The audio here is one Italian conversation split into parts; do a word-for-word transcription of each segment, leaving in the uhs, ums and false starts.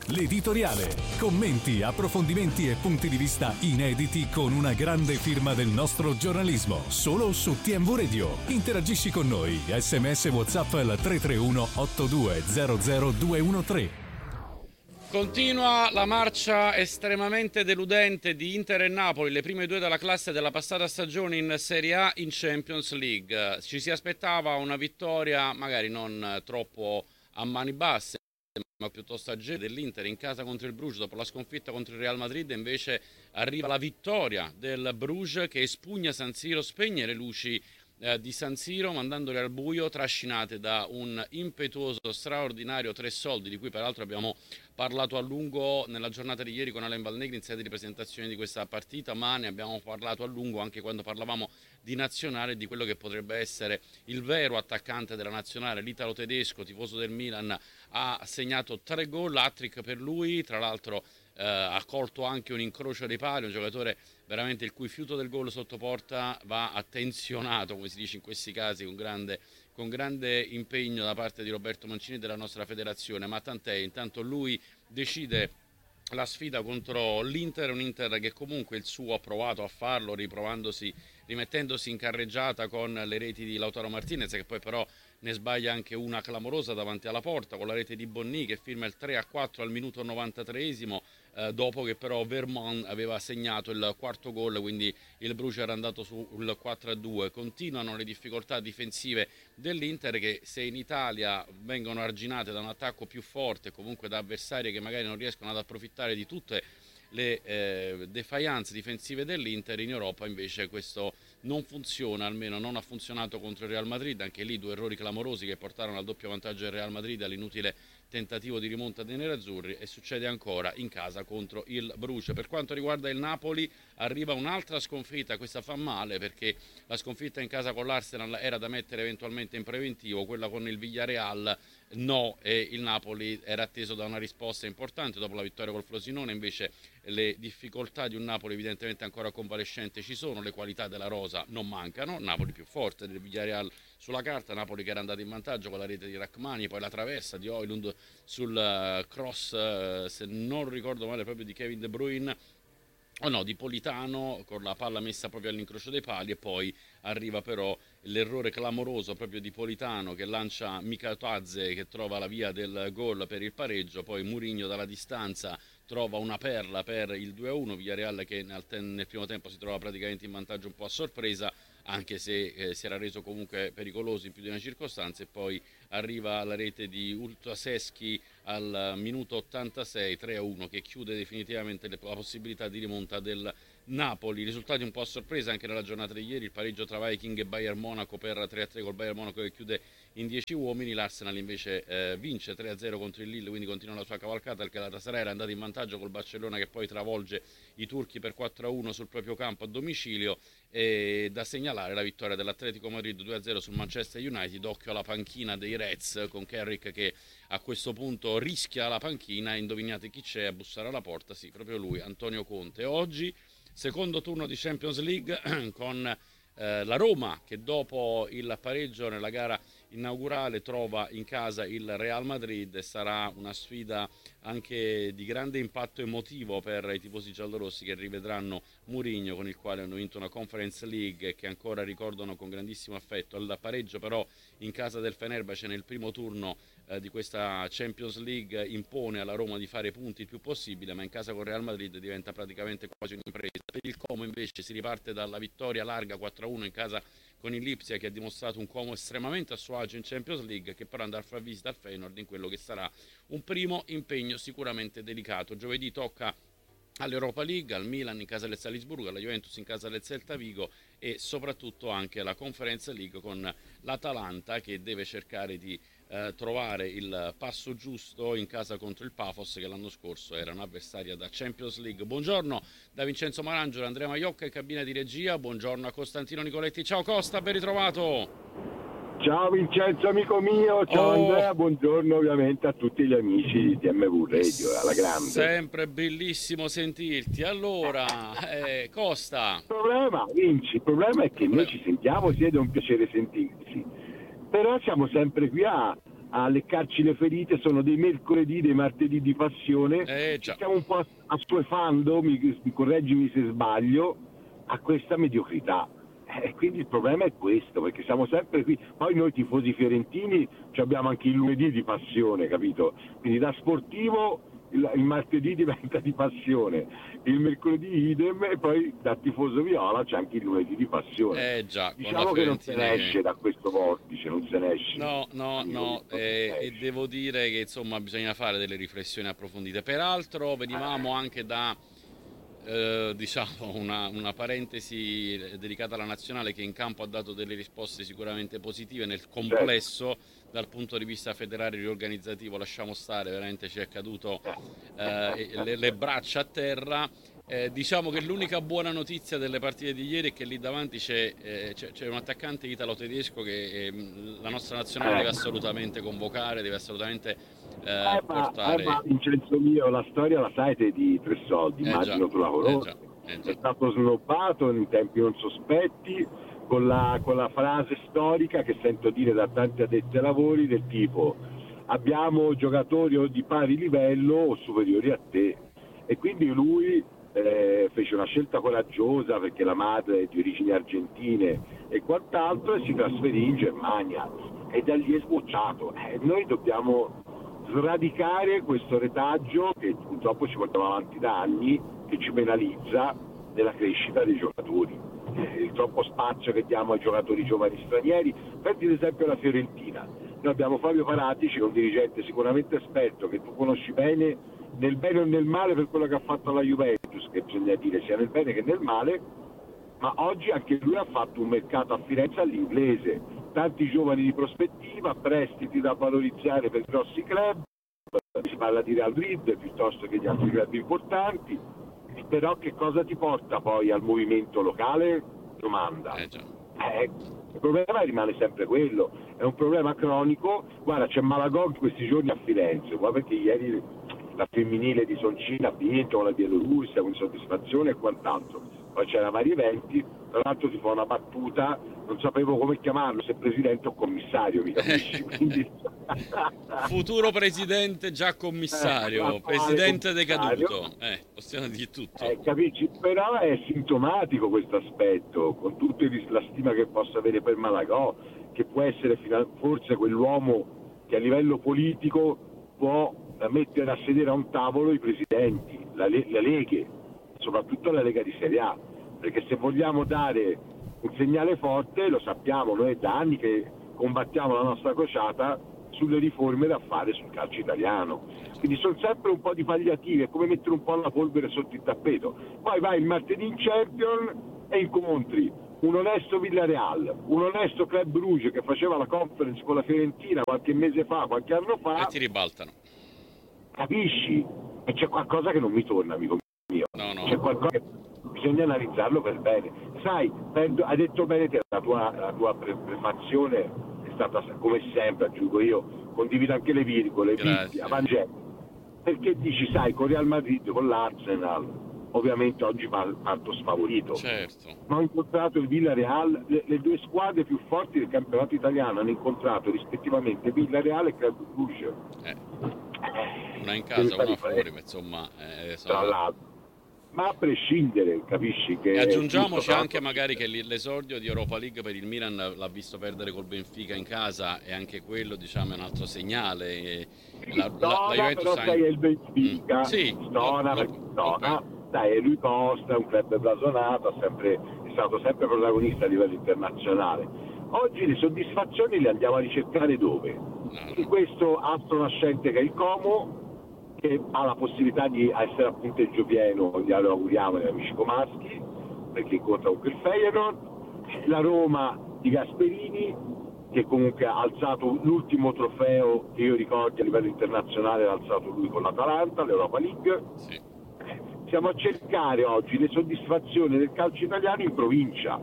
l'editoriale. Commenti, approfondimenti e punti di vista inediti con una grande firma del nostro giornalismo. Solo su T M V Radio. Interagisci con noi. Sms WhatsApp al tre tre uno otto due zero zero due uno tre. Continua la marcia estremamente deludente di Inter e Napoli, le prime due della classe della passata stagione in Serie A, in Champions League. Ci si aspettava una vittoria magari non troppo a mani basse, ma piuttosto agile dell'Inter in casa contro il Bruges dopo la sconfitta contro il Real Madrid. Invece arriva la vittoria del Bruges che espugna San Siro, spegne le luci eh, di San Siro mandandole al buio, trascinate da un impetuoso, straordinario tre soldi, di cui peraltro abbiamo parlato a lungo nella giornata di ieri con Alain Valnegri in sede di presentazione di questa partita, ma ne abbiamo parlato a lungo anche quando parlavamo di nazionale, di quello che potrebbe essere il vero attaccante della nazionale, l'italo tedesco, tifoso del Milan. Ha segnato tre gol, hat-trick per lui, tra l'altro eh, ha colto anche un incrocio dei pali, un giocatore veramente il cui fiuto del gol sotto porta va attenzionato, come si dice in questi casi, con grande, con grande impegno da parte di Roberto Mancini e della nostra federazione, ma tant'è, intanto lui decide la sfida contro l'Inter, un Inter che comunque il suo ha provato a farlo, riprovandosi, rimettendosi in carreggiata con le reti di Lautaro Martinez, che poi però ne sbaglia anche una clamorosa davanti alla porta, con la rete di Bonny che firma il tre a quattro al minuto novantatreesimo, eh, dopo che però Vermont aveva segnato il quarto gol, quindi il Bruges era andato sul quattro a due. Continuano le difficoltà difensive dell'Inter, che se in Italia vengono arginate da un attacco più forte, comunque da avversari che magari non riescono ad approfittare di tutte le eh, defianze difensive dell'Inter, in Europa invece questo non funziona, almeno non ha funzionato contro il Real Madrid. Anche lì due errori clamorosi che portarono al doppio vantaggio del Real Madrid, all'inutile tentativo di rimonta dei nerazzurri, e succede ancora in casa contro il Bruges. Per quanto riguarda il Napoli, arriva un'altra sconfitta, questa fa male perché la sconfitta in casa con l'Arsenal era da mettere eventualmente in preventivo, quella con il Villarreal no, e il Napoli era atteso da una risposta importante dopo la vittoria col Frosinone. Invece le difficoltà di un Napoli evidentemente ancora convalescente ci sono, le qualità della rosa non mancano, Napoli più forte del Villarreal sulla carta, Napoli che era andato in vantaggio con la rete di Rachmani, poi la traversa di Højlund sul cross, se non ricordo male proprio di Kevin De Bruyne, o no, di Politano, con la palla messa proprio all'incrocio dei pali, e poi arriva però l'errore clamoroso proprio di Politano che lancia Mikatadze, che trova la via del gol per il pareggio, poi Mourinho dalla distanza trova una perla per il due a uno, Villarreal che nel, nel primo tempo si trova praticamente in vantaggio un po' a sorpresa, anche se eh, si era reso comunque pericoloso in più di una circostanza, e poi arriva la rete di Ultaseschi al minuto ottantasei, tre a uno, che chiude definitivamente le, la possibilità di rimonta del Napoli. Risultati un po' a sorpresa anche nella giornata di ieri, il pareggio tra Viking e Bayern Monaco per tre a tre, col Bayern Monaco che chiude in dieci uomini. L'Arsenal invece eh, vince tre a zero contro il Lille, quindi continua la sua cavalcata. Il Galatasaray era andato in vantaggio col Barcellona che poi travolge i turchi per quattro a uno sul proprio campo a domicilio. E da segnalare la vittoria dell'Atletico Madrid due a zero sul Manchester United. Occhio alla panchina dei Reds, con Carrick che a questo punto rischia la panchina. Indovinate chi c'è a bussare alla porta? Sì, proprio lui, Antonio Conte. Oggi secondo turno di Champions League con eh, la Roma che dopo il pareggio nella gara inaugurale trova in casa il Real Madrid, e sarà una sfida anche di grande impatto emotivo per i tifosi giallorossi che rivedranno Mourinho, con il quale hanno vinto una Conference League e che ancora ricordano con grandissimo affetto. Il pareggio però in casa del Fenerbahce nel primo turno eh, di questa Champions League impone alla Roma di fare punti il più possibile, ma in casa con Real Madrid diventa praticamente quasi un'impresa. Per il Como invece si riparte dalla vittoria larga quattro a uno in casa con il Lipsia, che ha dimostrato un Como estremamente a suo agio in Champions League, che però andrà a far visita al Feyenoord in quello che sarà un primo impegno sicuramente delicato. Giovedì tocca all'Europa League, al Milan in casa del Salisburgo, alla Juventus in casa del Celta Vigo, e soprattutto anche la Conference League con l'Atalanta che deve cercare di eh, trovare il passo giusto in casa contro il Pafos, che l'anno scorso era un'avversaria da Champions League. Buongiorno da Vincenzo Marangelo, Andrea Maiocca in cabina di regia. Buongiorno a Costantino Nicoletti. Ciao Costa, ben ritrovato. Ciao Vincenzo amico mio, ciao oh. Andrea, buongiorno ovviamente a tutti gli amici di T M V Radio, alla grande. Sempre bellissimo sentirti. Allora, eh, Costa. Il problema, Vinci, il problema è che noi ci sentiamo, sì, ed è un piacere sentirsi, però siamo sempre qui a, a leccarci le ferite, sono dei mercoledì, dei martedì di passione, Eh, ci già. stiamo un po' assuefando, mi, correggimi se sbaglio, a questa mediocrità. E eh, quindi il problema è questo, perché siamo sempre qui. Poi noi tifosi fiorentini abbiamo anche il lunedì di passione, capito? Quindi da sportivo il, il martedì diventa di passione, il mercoledì idem, e poi da tifoso viola c'è anche il lunedì di passione. Eh già, con Diciamo la che non se ne Fiorentina esce che... da questo vortice, non se ne esce. No, no, Amico, no, non se eh, ne e esce. devo dire che insomma bisogna fare delle riflessioni approfondite. Peraltro venivamo anche da, eh, diciamo, una, una parentesi dedicata alla nazionale che in campo ha dato delle risposte sicuramente positive nel complesso. Dal punto di vista federale riorganizzativo lasciamo stare, veramente ci è caduto eh, le, le braccia a terra. Eh, diciamo che l'unica buona notizia delle partite di ieri è che lì davanti c'è, eh, c'è, c'è un attaccante italo-tedesco che eh, la nostra nazionale Eh. deve assolutamente convocare, deve assolutamente eh, Eh, ma, portare... eh, ma Vincenzo mio, la storia la sai te di Tre Soldi, Eh immagino già, tu la eh conosci. già, eh È già. stato snobbato in tempi non sospetti con la, con la frase storica che sento dire da tanti addetti ai lavori del tipo: abbiamo giocatori o di pari livello o superiori a te. E quindi lui eh, fece una scelta coraggiosa, perché la madre è di origini argentine e quant'altro, e si trasferì in Germania e da lì è sbocciato. Eh, noi dobbiamo sradicare questo retaggio che purtroppo ci portiamo avanti da anni, che ci penalizza nella crescita dei giocatori. Eh, il troppo spazio che diamo ai giocatori giovani stranieri. Prendi ad esempio la Fiorentina. Noi abbiamo Fabio Paratici, un dirigente sicuramente esperto, che tu conosci bene, nel bene o nel male, per quello che ha fatto la Juventus, che bisogna dire sia nel bene che nel male, ma oggi anche lui ha fatto un mercato a Firenze all'inglese, tanti giovani di prospettiva, prestiti da valorizzare per grossi club, si parla di Real Madrid piuttosto che di altri club importanti. Però che cosa ti porta poi al movimento locale? Domanda. Eh già. Eh, il problema rimane sempre quello, è un problema cronico. Guarda, c'è Malagog questi giorni a Firenze, ma perché ieri la femminile di Soncina ha vinto con la Bielorussia con soddisfazione e quant'altro. Poi c'era Mariventi, tra l'altro si fa una battuta, non sapevo come chiamarlo, se presidente o commissario, mi capisci? Quindi... Futuro presidente già commissario, eh, presidente commissario. decaduto, eh, possiamo dire tutto. Eh, capisci? Però è sintomatico questo aspetto, con tutta la stima che possa avere per Malagò, che può essere forse quell'uomo che a livello politico può mettere a sedere a un tavolo i presidenti, la, le, le leghe, soprattutto la Lega di Serie A, perché se vogliamo dare un segnale forte, lo sappiamo, noi è da anni che combattiamo la nostra crociata sulle riforme da fare sul calcio italiano, quindi sono sempre un po' di palliative, è come mettere un po' la polvere sotto il tappeto. Poi vai il martedì in Champions e incontri un onesto Villarreal, un onesto Club Brugge che faceva la conference con la Fiorentina qualche mese fa, qualche anno fa, E ti ribaltano. Capisci? E c'è qualcosa che non mi torna, amico mio. No, no. C'è qualcosa che bisogna analizzarlo per bene. Sai, hai detto bene te, la tua, la tua prefazione è stata, come sempre, aggiungo io, condivido anche le virgole, Bibbia, Vangelo. Perché dici, sai, con Real Madrid, con l'Arsenal, ovviamente oggi parto sfavorito. Certo. Ma ho incontrato il Villarreal, le, le due squadre più forti del campionato italiano hanno incontrato rispettivamente Villarreal e Club Brugge. Eh. Una in casa, una fuori, ma insomma... Eh, sono... Tra l'altro. Ma a prescindere, capisci che... E aggiungiamoci tutto, anche magari che l'esordio di Europa League per il Milan l'ha visto perdere col Benfica in casa, e anche quello, diciamo, è un altro segnale. La, Stona, la, la Juventus però sai, è il Benfica. Mm. Sì, Stona, lo, lo, Stona. okay. Dai, è lui Costa, è un club blasonato, ha sempre, è stato sempre protagonista a livello internazionale. Oggi le soddisfazioni le andiamo a ricercare dove? No, no. In questo astro nascente che è il Como, che ha la possibilità di essere a punteggio pieno, glielo auguriamo agli amici comaschi, perché incontra comunque il Feyenoord, la Roma di Gasperini, che comunque ha alzato l'ultimo trofeo che io ricordi a livello internazionale, l'ha alzato lui con l'Atalanta, l'Europa League. Sì. Siamo a cercare oggi le soddisfazioni del calcio italiano in provincia.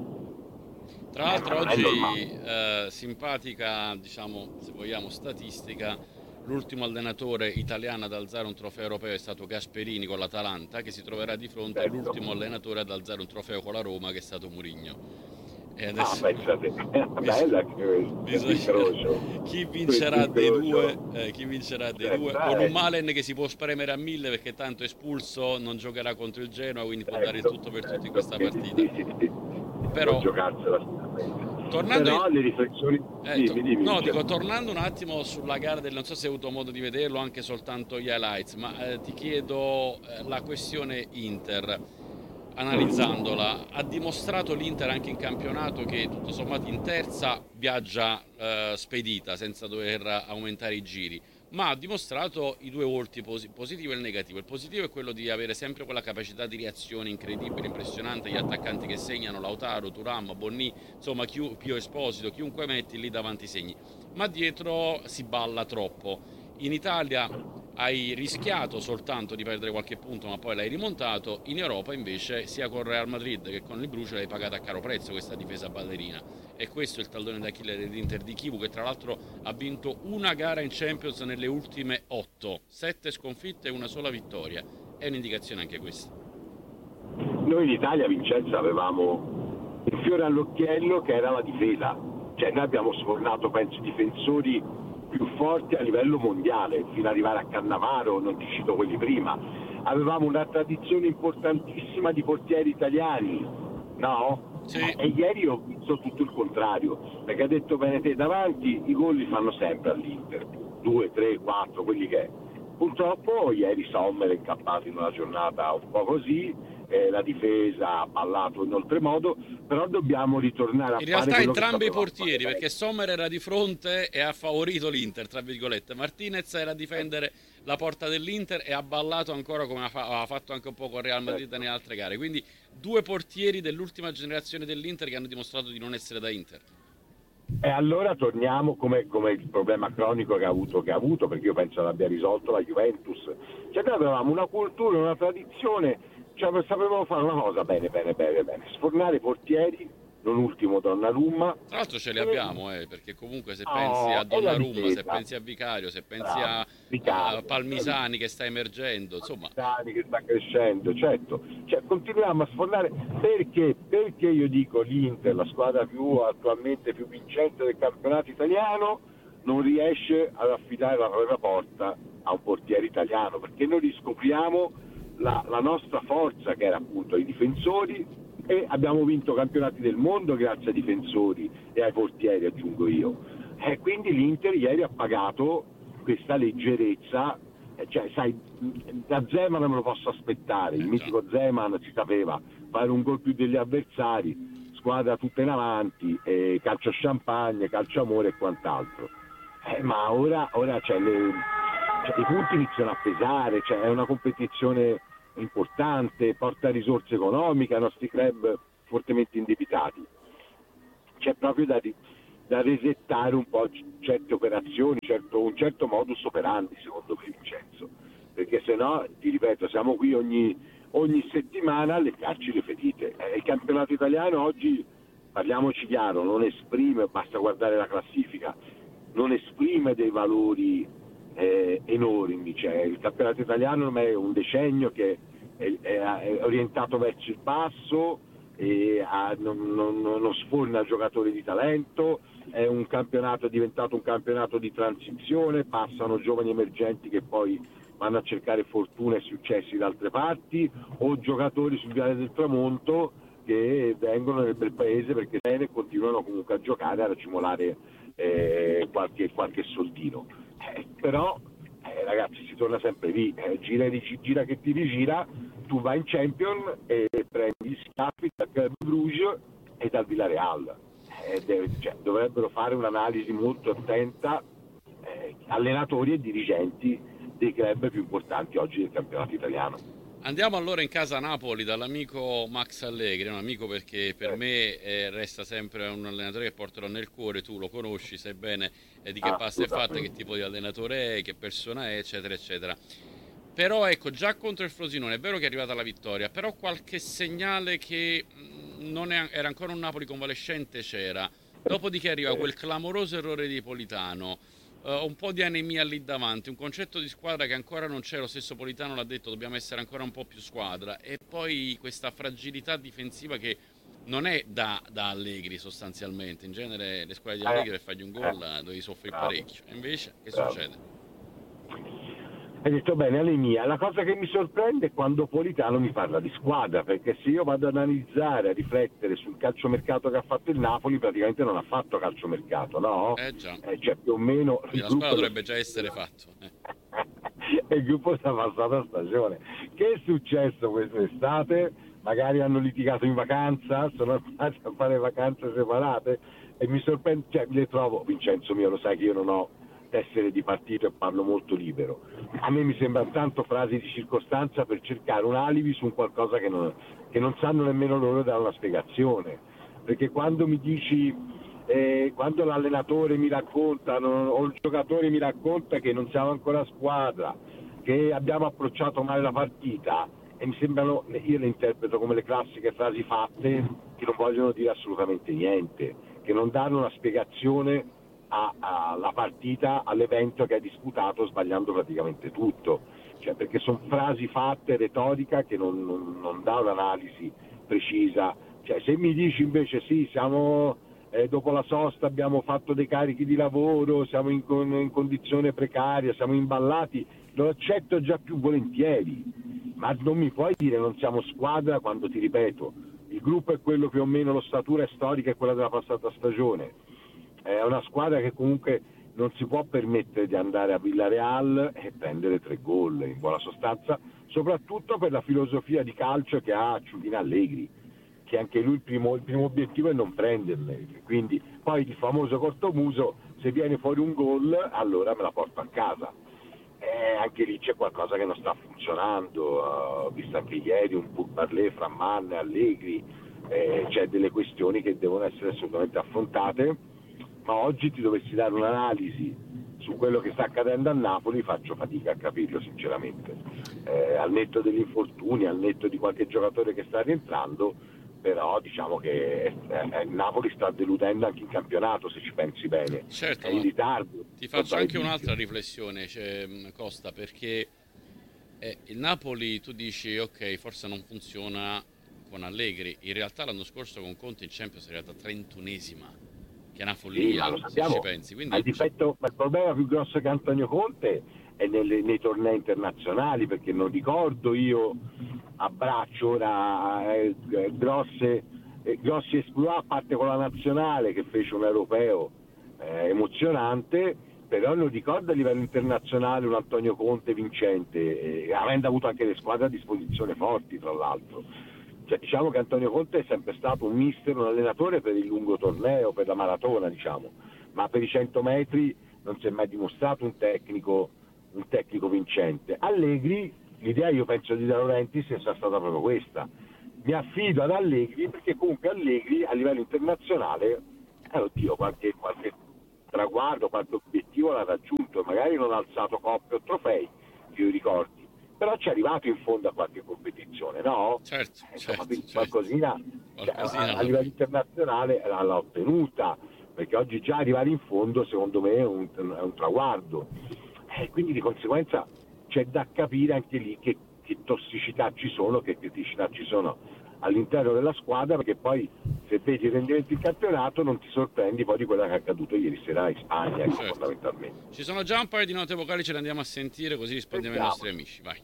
Tra l'altro oggi eh, simpatica, diciamo, se vogliamo, statistica, l'ultimo allenatore italiano ad alzare un trofeo europeo è stato Gasperini con l'Atalanta, che si troverà di fronte certo. all'ultimo allenatore ad alzare un trofeo con la Roma, che è stato Mourinho. E adesso Ah, pensate, è bella bisogna... chi vincerà dei due, eh, chi vincerà dei eh, due, con un Malen che si può spremere a mille perché tanto espulso, non giocherà contro il Genoa, quindi può dare il certo, tutto per tutto in certo, questa sì, partita. sì, sì, può Però giocarsela sicuramente. tornando in... Però le riflessioni, Eh, to- dimmi, dimmi, no, Michele. dico, tornando un attimo sulla gara del, non so se hai avuto modo di vederlo, anche soltanto gli highlights, ma eh, ti chiedo eh, la questione Inter, analizzandola, ha dimostrato l'Inter anche in campionato che tutto sommato in terza viaggia eh, spedita senza dover aumentare i giri, ma ha dimostrato i due volti, posi- positivo e il negativo. Il positivo è quello di avere sempre quella capacità di reazione incredibile, impressionante, gli attaccanti che segnano, Lautaro, Thuram, Bonni, insomma chi, Pio Esposito, chiunque metti lì davanti segni, ma dietro si balla troppo. In Italia hai rischiato soltanto di perdere qualche punto, ma poi l'hai rimontato. In Europa invece sia con Real Madrid che con il Bruce l'hai pagata a caro prezzo questa difesa ballerina, e questo è il tallone d'Achille dell'Inter di Chivu, che tra l'altro ha vinto una gara in Champions nelle ultime otto, sette sconfitte e una sola vittoria. È un'indicazione anche questa. Noi in Italia, Vincenzo, avevamo un fiore all'occhiello che era la difesa, cioè noi abbiamo sfornato, penso, difensori più forti a livello mondiale, fino ad arrivare a Cannavaro, non ti cito quelli prima. Avevamo una tradizione importantissima di portieri italiani, no? Sì. E ieri ho visto tutto il contrario, perché ha detto bene te, davanti i gol li fanno sempre all'Inter, due, tre, quattro, quelli che è. Purtroppo ieri Sommer è incappato in una giornata un po' così, eh, la difesa ha ballato in oltremodo, però dobbiamo ritornare a In fare realtà quello che entrambi i sapevamo portieri, fare. perché Sommer era di fronte e ha favorito l'Inter, tra virgolette. Martinez era a difendere la porta dell'Inter e ha ballato ancora come ha fatto anche un po' con Real Madrid nelle altre gare. Quindi due portieri dell'ultima generazione dell'Inter che hanno dimostrato di non essere da Inter. E allora torniamo come, come il problema cronico che ha avuto, che ha avuto, perché io penso l'abbia risolto la Juventus. Cioè noi avevamo una cultura, una tradizione, cioè sapevamo fare una cosa bene, bene, bene, bene, sfornare portieri, non ultimo Donnarumma. Tra l'altro ce li e... abbiamo, eh, perché comunque se oh, pensi a Donnarumma, se difesa. pensi a Vicario, se pensi Bravo. a, Vicario, a Palmisani che sta emergendo, insomma... Palmisani che sta crescendo, certo. Cioè, continuiamo a sfornare, perché? Perché io dico l'Inter, la squadra più attualmente più vincente del campionato italiano, non riesce ad affidare la propria porta a un portiere italiano, perché noi riscopriamo la, la nostra forza, che era appunto i difensori, e abbiamo vinto campionati del mondo grazie ai difensori e ai portieri, aggiungo io. E quindi l'Inter ieri ha pagato questa leggerezza, cioè sai, da Zeman me lo posso aspettare, il mitico Zeman si sapeva fare un gol più degli avversari, squadra tutta in avanti, eh, calcio champagne, calcio amore e quant'altro. Eh, ma ora, ora cioè, le, cioè, i punti iniziano a pesare, cioè, è una competizione importante, porta risorse economiche ai nostri club fortemente indebitati. C'è proprio da, da resettare un po' certe operazioni, certo, un certo modus operandi, secondo me, Vincenzo, perché se no, ti ripeto, siamo qui ogni, ogni settimana a leccarci le fetite. Eh, il campionato italiano oggi, parliamoci chiaro, non esprime, basta guardare la classifica, non esprime dei valori Eh, enormi, cioè, il campionato italiano è un decennio che è, è, è orientato verso il basso e ha, non, non, non sforna giocatori di talento, è un campionato, è diventato un campionato di transizione, passano giovani emergenti che poi vanno a cercare fortuna e successi da altre parti, o giocatori sul viale del tramonto che vengono nel bel paese perché bene continuano comunque a giocare, a racimolare eh, qualche, qualche soldino. Eh, però eh, ragazzi, si torna sempre lì, eh, gira, gira che ti rigira, tu vai in Champions e prendi gli schiaffi dal Club Bruges e dal Villarreal. Eh, deve, cioè, dovrebbero fare un'analisi molto attenta eh, allenatori e dirigenti dei club più importanti oggi del campionato italiano. Andiamo allora in casa Napoli dall'amico Max Allegri, un amico perché per me eh, resta sempre un allenatore che porterò nel cuore, tu lo conosci, sai bene eh, di che Ah, pasta è fatta, che tipo di allenatore è, che persona è, eccetera, eccetera. Però ecco, già contro il Frosinone è vero che è arrivata la vittoria, però qualche segnale che non è, era ancora un Napoli convalescente c'era. Dopodiché arriva quel clamoroso errore di Politano. Uh, un po' di anemia lì davanti, un concetto di squadra che ancora non c'è, lo stesso Politano l'ha detto, dobbiamo essere ancora un po' più squadra, e poi questa fragilità difensiva che non è da, da Allegri sostanzialmente. In genere le squadre di Allegri per fargli un gol eh. devi soffrire parecchio. E invece che Bravo. succede? Hai detto bene, Alemia. La cosa che mi sorprende è quando Politano mi parla di squadra, perché se io vado ad analizzare, a riflettere sul calciomercato che ha fatto il Napoli, praticamente non ha fatto calciomercato, no? Eh già. Eh, cioè più o meno... Quindi la squadra dovrebbe già essere fatto. Eh. È il gruppo della passata stagione. Che è successo quest'estate? Magari hanno litigato in vacanza, sono andati a fare vacanze separate e mi sorprende, cioè le trovo, Vincenzo mio, lo sai che io non ho essere di partito e parlo molto libero. A me mi sembrano tanto frasi di circostanza per cercare un alibi su un qualcosa che non, che non sanno nemmeno loro dare una spiegazione. Perché quando mi dici, eh, quando l'allenatore mi racconta no, o il giocatore mi racconta che non siamo ancora squadra, che abbiamo approcciato male la partita, e mi sembrano, io le interpreto come le classiche frasi fatte che non vogliono dire assolutamente niente, che non danno una spiegazione alla partita, all'evento che ha disputato, sbagliando praticamente tutto, cioè perché sono frasi fatte, retorica che non, non, non dà un'analisi precisa. Cioè se mi dici invece sì, siamo eh, dopo la sosta abbiamo fatto dei carichi di lavoro, siamo in, in condizione precaria, siamo imballati, lo accetto già più volentieri, ma non mi puoi dire non siamo squadra quando, ti ripeto, il gruppo è quello più o meno, l'ossatura storica è quella della passata stagione. È una squadra che comunque non si può permettere di andare a Villareal e prendere tre gol, in buona sostanza, soprattutto per la filosofia di calcio che ha Giuliano Allegri, che anche lui il primo, il primo obiettivo è non prenderle, quindi poi il famoso cortomuso, se viene fuori un gol allora me la porto a casa. Eh, anche lì c'è qualcosa che non sta funzionando, ho visto anche ieri un pur parler fra Mann e Allegri, eh, c'è delle questioni che devono essere assolutamente affrontate. Ma oggi ti dovessi dare un'analisi su quello che sta accadendo a Napoli, faccio fatica a capirlo sinceramente, eh, al netto degli infortuni, al netto di qualche giocatore che sta rientrando, però diciamo che eh, eh, Napoli sta deludendo anche in campionato, se ci pensi bene. Certo, è in ritardo. Ti faccio anche un'altra riflessione, cioè, Costa, perché eh, il Napoli tu dici ok, forse non funziona con Allegri, in realtà l'anno scorso con Conte in Champions è arrivata trentunesima, che è una follia, sì, se ci pensi. Quindi... il, difetto, il problema più grosso che Antonio Conte è nelle, nei tornei internazionali, perché non ricordo io abbraccio ora eh, grosse, eh, grossi esploit, a parte con la nazionale che fece un europeo eh, emozionante, però non ricordo a livello internazionale un Antonio Conte vincente, eh, avendo avuto anche le squadre a disposizione forti tra l'altro. Cioè, diciamo che Antonio Conte è sempre stato un mister, un allenatore per il lungo torneo, per la maratona, diciamo, ma per i cento metri non si è mai dimostrato un tecnico, un tecnico vincente. Allegri, l'idea io penso di De Laurentiis sia stata proprio questa. Mi affido ad Allegri perché comunque Allegri a livello internazionale, eh, oddio, qualche, qualche traguardo, qualche obiettivo l'ha raggiunto, magari non ha alzato coppe o trofei, che io ricordi, però ci è arrivato in fondo a qualche competizione, no? Certo, Insomma, certo, qualcosina, qualcosina cioè, a, a livello internazionale l'ha ottenuta, perché oggi già arrivare in fondo secondo me è un, è un traguardo, e quindi di conseguenza c'è da capire anche lì che, che tossicità ci sono, che criticità ci sono all'interno della squadra, perché poi se vedi i rendimenti in campionato non ti sorprendi poi di quello che è accaduto ieri sera in Spagna, certo. Fondamentalmente. Ci sono già un paio di note vocali, ce le andiamo a sentire così rispondiamo ai nostri amici, vai.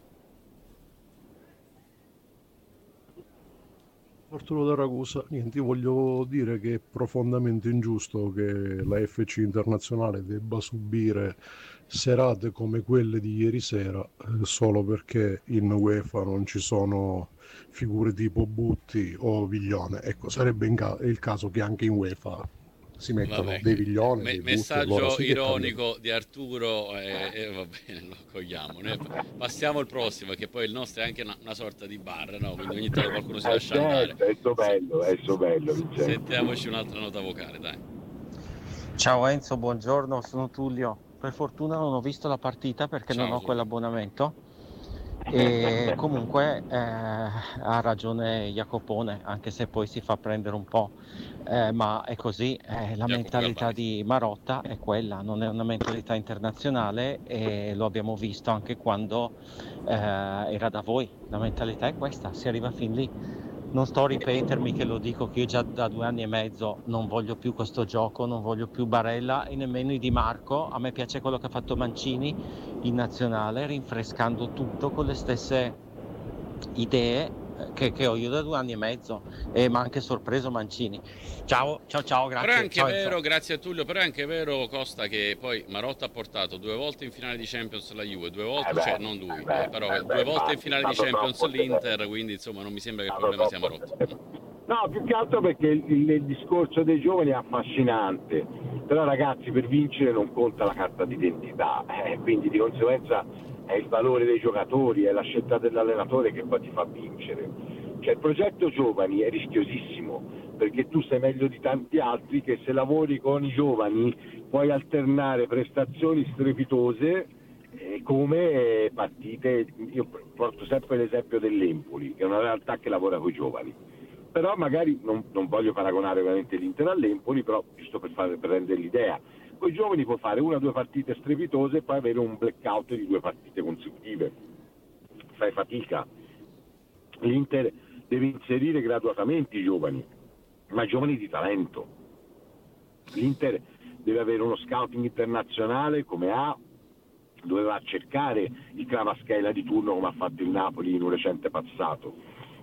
Arturo da Ragusa, niente, io voglio dire che è profondamente ingiusto che la F C Internazionale debba subire serate come quelle di ieri sera eh, solo perché in UEFA non ci sono figure tipo Butti o Viglione. Ecco, sarebbe in ca- il caso che anche in UEFA si mettano Vabbè, dei Viglione, me- dei messaggio Butti, allora sì ironico di Arturo e, e va bene, lo accogliamo. Noi passiamo al prossimo, che poi il nostro è anche una, una sorta di bar, no? Quindi ogni tanto qualcuno si eh lascia certo, andare. È so bello, è so bello. Vincenzo. Sentiamoci un'altra nota vocale, dai. Ciao Enzo, buongiorno, sono Tullio. Per fortuna non ho visto la partita perché Ciao, non ho Tullio. quell'abbonamento. E comunque eh, ha ragione Jacopone, anche se poi si fa prendere un po', eh, ma è così, eh, la Jacopo mentalità Galbani. di Marotta è quella, non è una mentalità internazionale e lo abbiamo visto anche quando eh, era da voi, la mentalità è questa, si arriva fin lì. non sto a ripetermi che lo dico che io già da due anni e mezzo non voglio più questo gioco, non voglio più Barella e nemmeno i Di Marco. A me piace quello che ha fatto Mancini in nazionale, rinfrescando tutto con le stesse idee che, che ho io da due anni e mezzo, e mi ha anche sorpreso Mancini. Ciao, ciao, ciao, grazie. Però è anche ciao, vero, ciao. grazie a Tullio, però è anche vero, Costa, che poi Marotta ha portato due volte in finale di Champions la Juve, due volte, Eh beh, cioè non lui, eh beh, eh, però eh due beh, volte infatti, in finale è di stato Champions troppo l'Inter, severo. quindi insomma non mi sembra che il È stato problema sia troppo Marotta. severo. No, più che altro perché il, il, il discorso dei giovani è affascinante, però ragazzi, per vincere non conta la carta d'identità, eh, quindi di conseguenza è il valore dei giocatori, è la scelta dell'allenatore che poi ti fa vincere. Cioè il progetto giovani è rischiosissimo, perché tu sei meglio di tanti altri che se lavori con i giovani puoi alternare prestazioni strepitose eh, come partite. Io porto sempre l'esempio dell'Empoli, che è una realtà che lavora con i giovani, però magari non, non voglio paragonare ovviamente l'Inter all'Empoli, però giusto per, fare, per rendere l'idea, con i giovani puoi fare una o due partite strepitose e poi avere un blackout di due partite consecutive, fai fatica. L'Inter deve inserire graduatamente i giovani, ma giovani di talento. L'Inter deve avere uno scouting internazionale come ha, doveva cercare il Kvaratskhelia di turno come ha fatto il Napoli in un recente passato,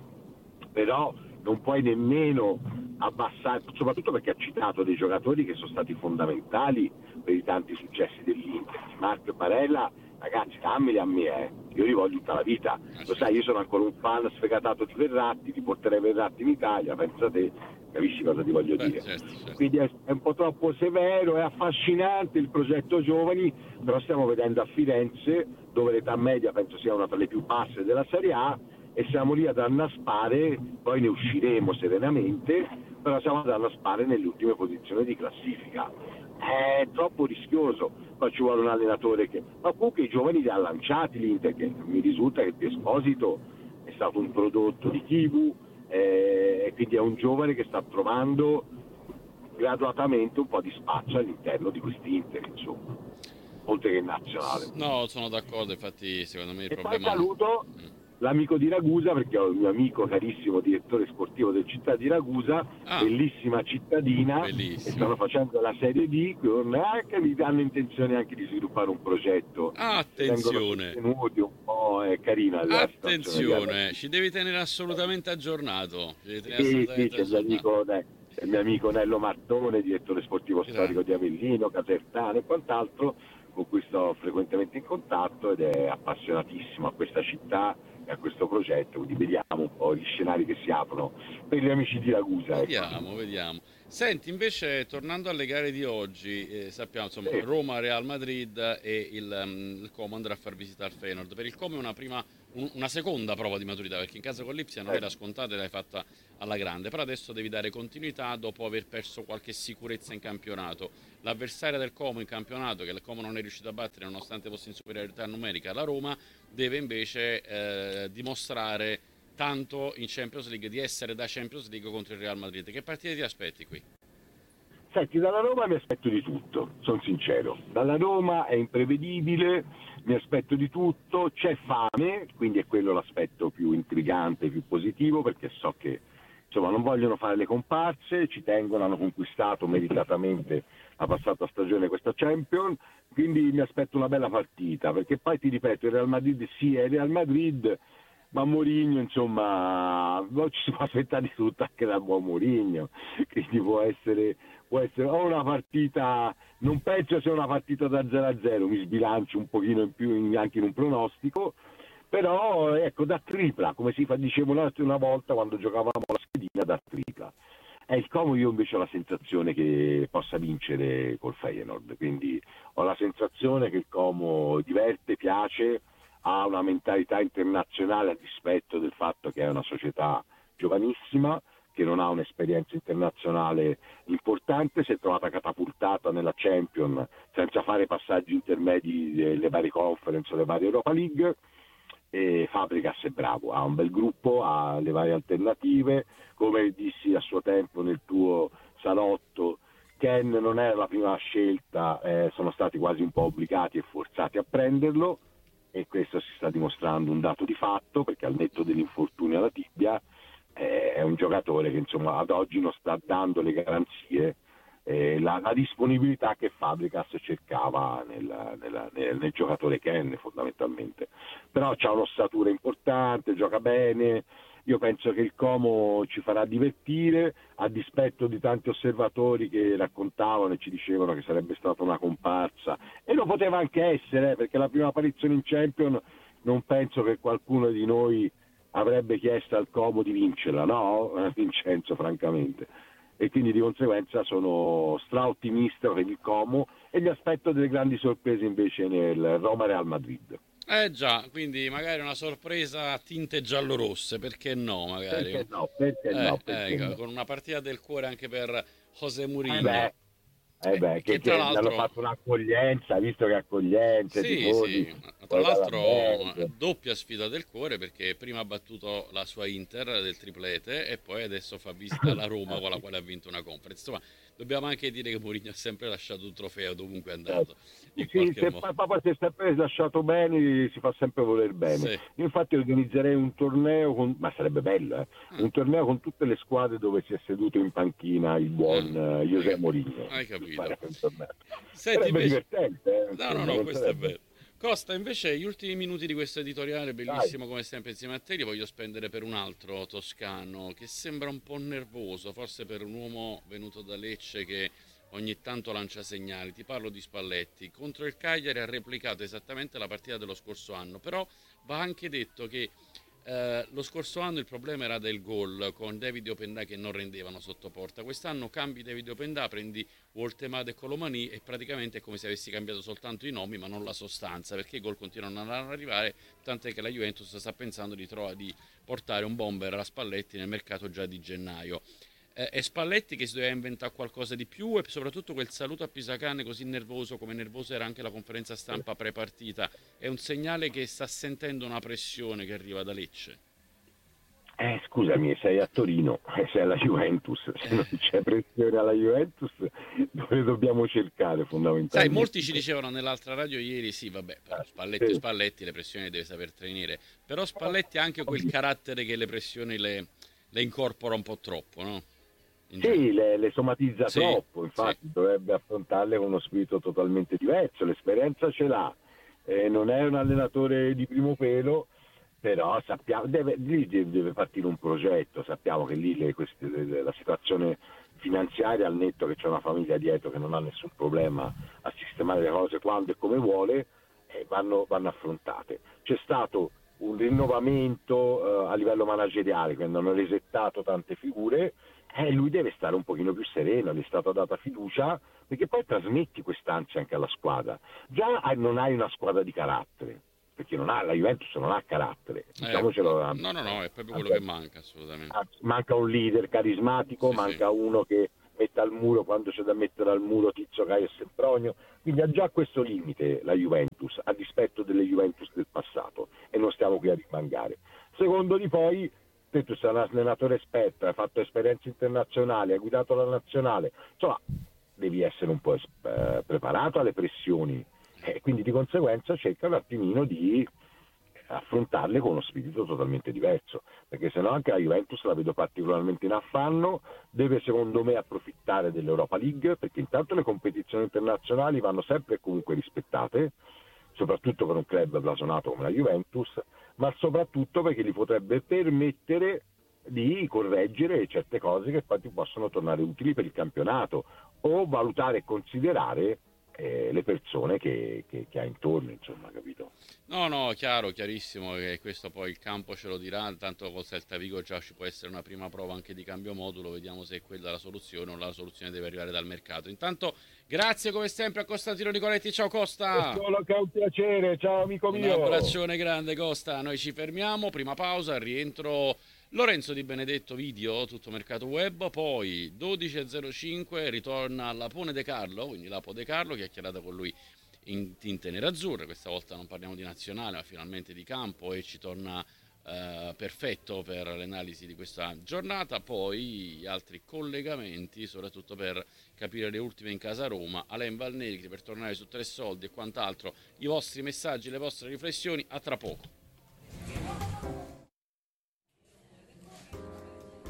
però non puoi nemmeno abbassare, soprattutto perché ha citato dei giocatori che sono stati fondamentali per i tanti successi dell'Inter. Marco e Barella, ragazzi, dammeli a me, eh. Io li voglio tutta la vita, lo sai, io sono ancora un fan sfegatato di Verratti, ti porterei Verratti in Italia, pensa te, capisci cosa ti voglio Beh, dire? certo, certo. Quindi è, è un po' troppo severo, è affascinante il progetto giovani, però stiamo vedendo a Firenze, dove l'età media penso sia una tra le più basse della Serie A, e siamo lì ad annaspare, poi ne usciremo serenamente, però siamo ad annaspare nelle ultime posizioni di classifica. È troppo rischioso, poi ci vuole un allenatore che... Ma comunque i giovani li ha lanciati l'Inter, che mi risulta che Di Esposito è stato un prodotto di Kivu, eh, e quindi è un giovane che sta trovando graduatamente un po' di spazio all'interno di quest'Inter, insomma, oltre che nazionale. No, sono d'accordo, infatti secondo me il E problema... poi saluto Mm. l'amico di Ragusa, perché ho il mio amico carissimo direttore sportivo del Città di Ragusa, Ah. bellissima cittadina, Bellissimo. e stanno facendo la Serie D, con anche mi hanno intenzione anche di sviluppare un progetto. Attenzione. Vengono sostenuti un po', è carina la situazione. Attenzione, ci devi tenere assolutamente aggiornato. Ci devi tenere Sì, sì, assolutamente c'è il mio aggiornato. amico, dai, c'è il mio amico Nello Martone, direttore sportivo Esatto. storico di Avellino, Casertano e quant'altro, con cui sto frequentemente in contatto, ed è appassionatissimo a questa città e a questo progetto, quindi vediamo un po' gli scenari che si aprono per gli amici di Ragusa. Ecco. Vediamo, vediamo. Senti, invece, tornando alle gare di oggi, eh, sappiamo insomma Sì. Roma, Real Madrid e il, um, il Como andrà a far visita al Feyenoord. Per il Como è una prima, un- una seconda prova di maturità, perché in casa con l'Ipsia non Eh. era scontata e l'hai fatta alla grande, però adesso devi dare continuità dopo aver perso qualche sicurezza in campionato. L'avversaria del Como in campionato, che il Como non è riuscito a battere nonostante fosse in superiorità numerica, la Roma, deve invece eh, dimostrare tanto in Champions League, di essere da Champions League contro il Real Madrid. Che partite ti aspetti qui? Senti, dalla Roma mi aspetto di tutto, sono sincero. Dalla Roma è imprevedibile, mi aspetto di tutto, c'è fame, quindi è quello l'aspetto più intrigante, più positivo, perché so che insomma non vogliono fare le comparse, ci tengono, hanno conquistato meritatamente la passata stagione questa Champions, quindi mi aspetto una bella partita, perché poi ti ripeto, il Real Madrid sì è il Real Madrid, ma Mourinho insomma non ci si può aspettare di tutto anche dal buon Mourinho, quindi può essere, può essere o una partita, non penso sia una partita da zero a zero, mi sbilancio un pochino in più in, anche in un pronostico, però ecco, da tripla, come si fa, dicevo una volta quando giocavamo la schedina, da tripla. È il Como, io invece ho la sensazione che possa vincere col Feyenoord, quindi ho la sensazione che il Como diverte, piace, ha una mentalità internazionale a dispetto del fatto che è una società giovanissima, che non ha un'esperienza internazionale importante, si è trovata catapultata nella Champions senza fare passaggi intermedi delle varie conference o le varie Europa League, e Fabregas è bravo, ha un bel gruppo, ha le varie alternative, come dissi a suo tempo nel tuo salotto, Ken non era la prima scelta, eh, sono stati quasi un po' obbligati e forzati a prenderlo, e questo si sta dimostrando un dato di fatto, perché al netto dell'infortunio alla tibia è un giocatore che insomma ad oggi non sta dando le garanzie, eh, la, la disponibilità che Fabregas cercava nel, nel, nel, nel giocatore Ken fondamentalmente. Però c'ha un'ossatura importante, gioca bene. Io penso che il Como ci farà divertire, a dispetto di tanti osservatori che raccontavano e ci dicevano che sarebbe stata una comparsa, e lo poteva anche essere, perché la prima apparizione in Champions non penso che qualcuno di noi avrebbe chiesto al Como di vincerla, no? Vincenzo, francamente. E quindi di conseguenza sono straottimista per il Como e mi aspetto delle grandi sorprese invece nel Roma-Real Madrid. Eh già, quindi magari una sorpresa a tinte giallorosse, perché no, magari. Perché no, perché Eh, no, perché ecco, no. con una partita del cuore anche per José Eh Mourinho. beh, eh beh, Eh, che, che tra che mi hanno l'altro, fatto un'accoglienza, visto che accoglienza, sì, tifosi, sì, ma tra poi dalla l'altro band. doppia sfida del cuore, perché prima ha battuto la sua Inter del triplete e poi adesso fa visita alla Roma con la quale ha vinto una conference. Insomma, dobbiamo anche dire che Mourinho ha sempre lasciato un trofeo dovunque è andato, in Sì, qualche se modo. papà si è sempre lasciato bene, si fa sempre voler bene. Sì. Io infatti organizzerei un torneo, con, ma sarebbe bello, eh? Ah, Un torneo con tutte le squadre dove si è seduto in panchina il buon ah, eh, hai José capito, Mourinho. hai capito. Fare un torneo. Senti, Sarebbe invece, divertente, eh? no, no, Insomma, no, non questo è sarebbe... bello. Costa, invece, gli ultimi minuti di questo editoriale, Dai. bellissimo come sempre insieme a te, li voglio spendere per un altro toscano che sembra un po' nervoso, forse per un uomo venuto da Lecce che ogni tanto lancia segnali. Ti parlo di Spalletti. Contro il Cagliari ha replicato esattamente la partita dello scorso anno, però va anche detto che eh, lo scorso anno il problema era del gol con David Opendà che non rendevano sotto porta. Quest'anno cambi David Opendà, prendi Woltemade e Colomani e praticamente è come se avessi cambiato soltanto i nomi ma non la sostanza, perché i gol continuano ad arrivare, tant'è che la Juventus sta pensando di, tro- di portare un bomber alla Spalletti nel mercato già di gennaio. Eh, è Spalletti che si doveva inventare qualcosa di più, e soprattutto quel saluto a Pisacane così nervoso, come nervosa era anche la conferenza stampa pre-partita, è un segnale che sta sentendo una pressione che arriva da Lecce. Eh, scusami, sei a Torino, eh, sei alla Juventus, se non c'è pressione alla Juventus, dove dobbiamo cercare fondamentalmente? Sai, molti ci dicevano nell'altra radio ieri, sì, vabbè, però Spalletti Sì. Spalletti le pressioni le deve saper tenere, però Spalletti ha anche quel carattere che le pressioni le, le incorpora un po' troppo, no? In genere. Sì, le, le somatizza Sì, troppo, infatti sì. dovrebbe affrontarle con uno spirito totalmente diverso, l'esperienza ce l'ha, eh, non è un allenatore di primo pelo, però sappiamo, deve, lì deve partire un progetto, sappiamo che lì le, queste, le, la situazione finanziaria, al netto che c'è una famiglia dietro che non ha nessun problema a sistemare le cose quando e come vuole, eh, vanno, vanno affrontate. C'è stato un rinnovamento eh, a livello manageriale, quando hanno resettato tante figure, eh, lui deve stare un pochino più sereno, gli è stata data fiducia, perché poi trasmetti quest'ansia anche alla squadra. Già non hai una squadra di carattere, perché non ha, la Juventus non ha carattere, diciamocelo. Eh, no, no, no, è proprio quello che manca, assolutamente. Manca un leader carismatico, Sì, manca uno che metta al muro quando c'è da mettere al muro Tizio, Caio e Sempronio, quindi ha già questo limite la Juventus, a dispetto delle Juventus del passato, e non stiamo qui a rimangare. Secondo di poi, te tu sei un allenatore esperto, hai fatto esperienze internazionali, hai guidato la nazionale, insomma devi essere un po' eh, preparato alle pressioni, e quindi di conseguenza cerca un attimino di affrontarle con uno spirito totalmente diverso, perché sennò anche la Juventus la vedo particolarmente in affanno, deve secondo me approfittare dell'Europa League, perché intanto le competizioni internazionali vanno sempre e comunque rispettate, soprattutto per un club blasonato come la Juventus, ma soprattutto perché gli potrebbe permettere di correggere certe cose che poi ti possono tornare utili per il campionato, o valutare e considerare eh, le persone che, che, che ha intorno, insomma, capito? No, no, chiaro, chiarissimo che questo poi il campo ce lo dirà, tanto col Celta Vigo già ci può essere una prima prova anche di cambio modulo, vediamo se è quella la soluzione o la soluzione deve arrivare dal mercato. Intanto grazie come sempre a Costantino Nicoletti, ciao Costa! È solo che è un piacere, ciao amico Un mio! abbraccione grande Costa, noi ci fermiamo, prima pausa, rientro Lorenzo Di Benedetto video, tutto mercato web, poi dodici e zero cinque ritorna Lapone De Carlo, quindi Lapo De Carlo, chiacchierata con lui in tinte nerazzurre, questa volta non parliamo di nazionale ma finalmente di campo e ci torna eh, perfetto per l'analisi di questa giornata, poi altri collegamenti soprattutto per capire le ultime in casa Roma, Alain Valnegri per tornare su Tre Soldi e quant'altro, i vostri messaggi, le vostre riflessioni, a tra poco.